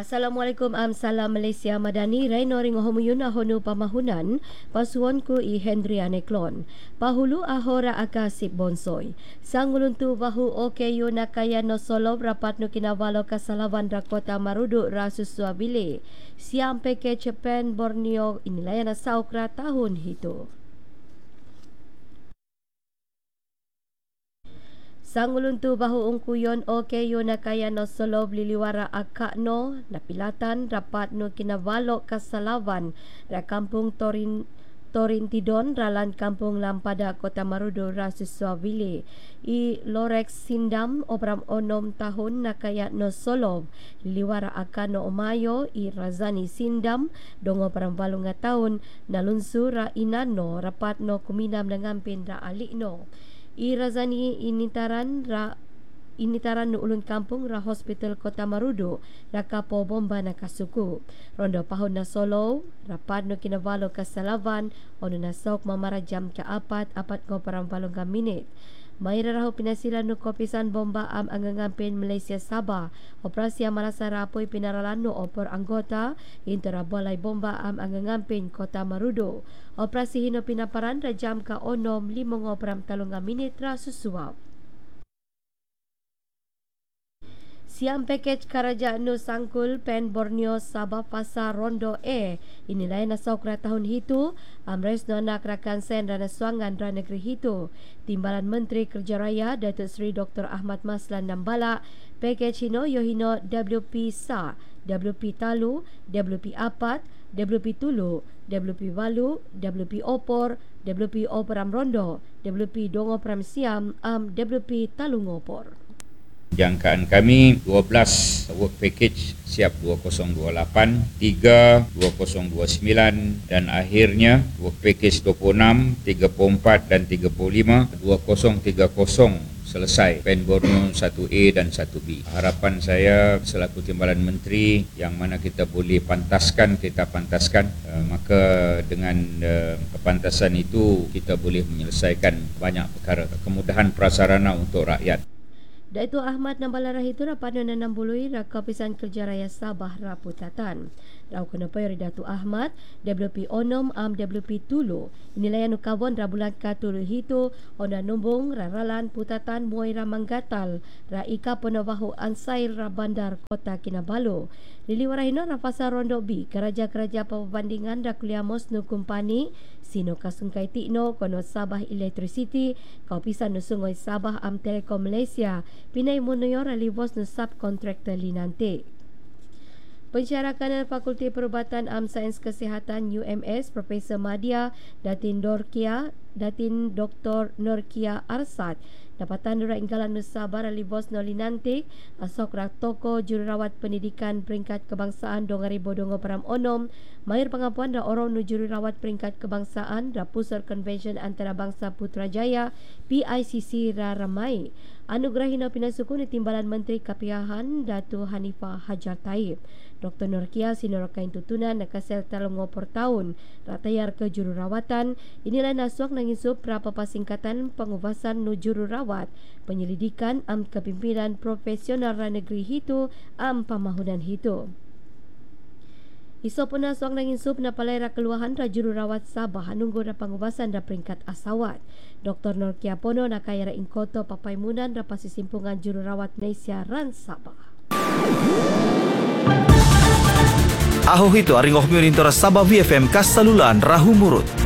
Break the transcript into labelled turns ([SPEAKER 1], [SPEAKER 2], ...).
[SPEAKER 1] Assalamualaikum, salam Malaysia Madani. Raino ringo homuyun ahonu pamahunan pasuon ku I Hendriane Klon. Pahulu ahora akasip bonsoi. Sanguluntu bahu okeyo nakaya no solo rapat no kinawalo kasalawan rakota marudu rasusua bile. Siam peke Japan Borneo inilah yang saukra tahun itu. Sanguluntu bahu ungkuyon okeyo nakaya no solo liliwara akak no napilatan rapat no kinawalo kasalawan ra kampung Torintidon ralan kampung Lampada Kota Marudu Rasusua Vile I Lorex Sindam obram onom tahun nakaya no solo liliwara akak no omayo I Razani Sindam dongo parambalunga tahun nalunsu ra inano rapat no kuminam nangampin ra alik no I Razani initaran no ulun kampung ra hospital Kota Marudu ra kapo bomba na kasuku. Rondo pahon na solo rapat no kinawalo kasalawan ono na sok mamara jam ka-4 ngo parambalong ka minit. May raraho pinasilan no kopisan bomba angangampin Malaysia Sabah. Operasi marasa rapoy pinaralan no opor anggota intera balay bomba angangampin Kota Marudu. Operasi hino pinaparan ra jam ka-6 5 paramtalong minit ra susuwap. Siam package Kerajaan no sangkul Pen Borneo Sabah Pasar Rondo inilah na saukra tahun itu amres no nak rakan sen dan suangan ra negeri itu. Timbalan Menteri Kerja Raya Datuk Seri Dr. Ahmad Maslan Nambala package hino yohino WP Sa, WP Talu, WP Apat, WP Tulu, WP Walu, WP Opor, WP Operam Rondo, WP Dongo Pram Siam, WP Talung Opor.
[SPEAKER 2] Jangkaan kami 12 work package siap 2028, 3 2029 dan akhirnya work package 26, 34 dan 35 2030 selesai Pen Borneo 1A dan 1B. Harapan saya selaku Timbalan Menteri yang mana kita boleh pantaskan, maka dengan kepantasan itu kita boleh menyelesaikan banyak perkara, kemudahan prasarana untuk rakyat.
[SPEAKER 1] Datuk Ahmad Nambala Rahitu rapat no 60 Kapisan Kerja Raya Sabah Raputatan. Rau kena payori Datuk Ahmad WP Onom WP Tulu. Inilah yang nukawon rabulan katulu hitu onda numbung raralan putatan Moira Manggatal ra ika penawahu ansair ra bandar Kota Kinabalu. Liliwarahino ra pasar Rondo B keraja-keraja perbandingan ra kuliamos nu kumpani sino kasungkai tikno kono Sabah Electricity Kapisan nu sungoi Sabah Telekom Malaysia pinai munoyor alivos no subkontraktor linante. Pensyarakan Fakulti Perubatan Sains Kesihatan UMS Profesor Madya Datin Dr. Norkia Arsad dapatan dura inggalan Nusabar alivos no linante asok rak toko jururawat pendidikan peringkat kebangsaan 2025 mahir pengapuan da orang nu jururawat peringkat kebangsaan da Pusat Konvensyen Antarabangsa Putrajaya PICC ra ramai anugerahina pinasuku ni Timbalan Menteri Kapiahan Datu Hanifah Hajar Taib. Dr. Norkia sinorokain tutunan nakasel talong per tahun ratayar ke jururawatan. Inilah nasuak nangisub berapa pasingkatan pengubasan nu jururawat penyelidikan kepimpinan profesional ra negeri hitu pamahunan hitu. Iso pun nasuak nangisub na palay ra keluahan ra jururawat Sabah nunggu ra pengubasan ra peringkat asawat. Dr. Norkia pono nakaya ra ingkoto papaimunan ra pasisimpungan jururawat Malaysia ran Sabah.
[SPEAKER 3] Aho itu aringoh miunin tora Sabah VFM Kasalulan Rahu Murut.